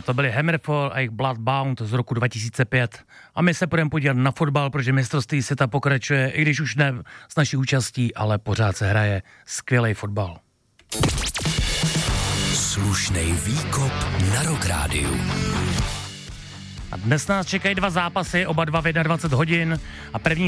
to byli Hammerfall a jejich Bloodbound z roku 2005. A my se budeme podívat na fotbal, protože mistrovství světa pokračuje, i když už ne s naší účastí, ale pořád se hraje skvělej fotbal. Slušnej výkop na Rock Rádiu. A dnes nás čekají 2 zápasy, oba 2 v 21 hodin a první